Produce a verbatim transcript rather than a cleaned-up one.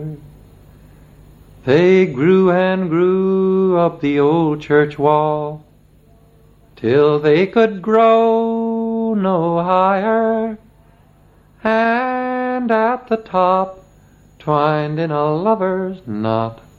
They grew and grew up the old church wall, till they could grow no higher, and at the top twined in a lover's knot